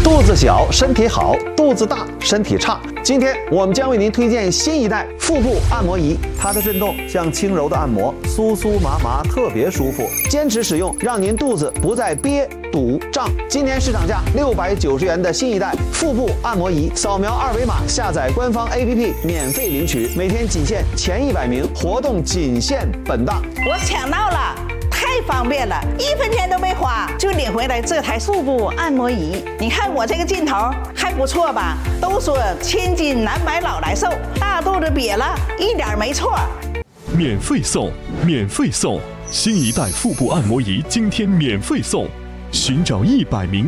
肚子小身体好，肚子大身体差。今天我们将为您推荐新一代腹部按摩仪，它的震动像轻柔的按摩，酥酥麻麻，特别舒服。坚持使用，让您肚子不再憋、堵、胀。今天市场价690元的新一代腹部按摩仪，扫描二维码下载官方 APP 免费领取，每天仅限前100名，活动仅限本档。 我抢到了！太方便了，1分钱都没花就领回来这台腹部按摩仪。你看我这个劲头还不错吧？都说千金难买老来瘦，大肚子瘪了一点没错。 免费送，免费送！新一代腹部按摩仪今天免费送，寻找100名